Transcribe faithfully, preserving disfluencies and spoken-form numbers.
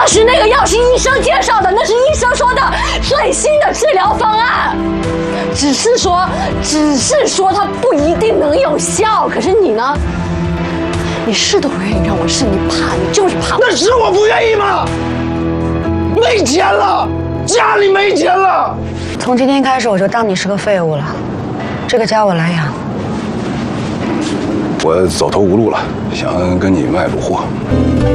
当时那个药是医生介绍的，那是医生说的最新的治疗方案。只是说，只是说它不一定能有效。可是你呢？你是都不愿意让我试，你怕，你就是怕。 那是我不愿意吗？没钱了，家里没钱了。 从今天开始，我就当你是个废物了，这个家我来养。 我走投无路了，想跟你卖补货。